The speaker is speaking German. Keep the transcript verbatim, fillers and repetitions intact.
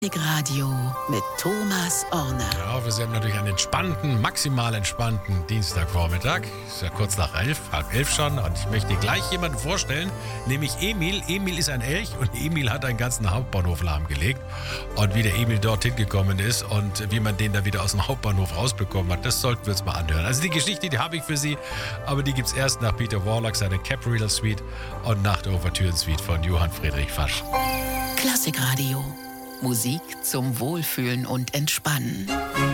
Radio mit Thomas Orner. Ja, wir sind natürlich einen entspannten, maximal entspannten Dienstagvormittag. Ist ja kurz nach elf, halb elf schon. Und ich möchte gleich jemanden vorstellen, nämlich Emil. Emil ist ein Elch und Emil hat einen ganzen Hauptbahnhof lahmgelegt. Und wie der Emil dorthin gekommen ist und wie man den da wieder aus dem Hauptbahnhof rausbekommen hat, das sollten wir uns mal anhören. Also die Geschichte, die habe ich für Sie, aber die gibt es erst nach Peter Warlock, seiner Capriel Suite und nach der Ouvertüren-Suite von Johann Friedrich Fasch. Klassikradio. Musik zum Wohlfühlen und Entspannen.